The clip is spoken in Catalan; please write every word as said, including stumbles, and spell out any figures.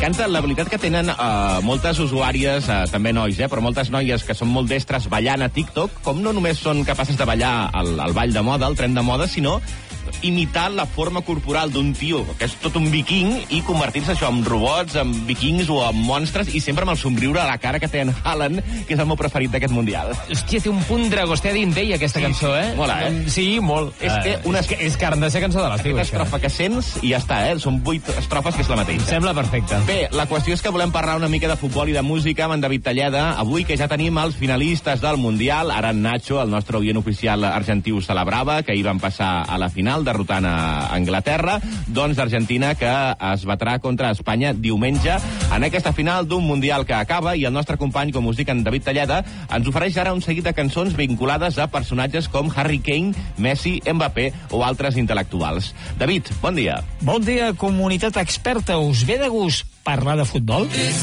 m'encanta l'habilitat que tenen uh, moltes usuàries, uh, també nois, eh, però moltes noies que són molt destres ballant a TikTok, com no només són capaces de ballar el, el ball de moda, el tren de moda, sinó imitar la forma corporal d'un tio que és tot un viking i convertir-se això en robots, en vikings o en monstres, i sempre amb el somriure a la cara que té en Haaland, que és el meu preferit d'aquest Mundial. Hòstia, té un punt Dragostea Dintei, aquesta sí, cançó, eh? Mola, eh? Sí, molt. És, té una... és, que, és carn de ser cançó de l'estiu. Aquesta estrofa que sents i ja està, eh? Són vuit estrofes que és la mateixa. Em sembla perfecte. Bé, la qüestió és que volem parlar una mica de futbol i de música amb en David Talleda, avui que ja tenim els finalistes del Mundial. Ara en Nacho, el nostre oient oficial argentí, ho celebrava, que hi van passar a la final, derrotant a Anglaterra, doncs d'Argentina, que es batrà contra Espanya diumenge en aquesta final d'un Mundial que acaba, i el nostre company, com us dic, en David Talleda, ens ofereix ara un seguit de cançons vinculades a personatges com Harry Kane, Messi, Mbappé o altres intel·lectuals. David, bon dia. Bon dia, comunitat experta. Us ve de gust parlar de futbol?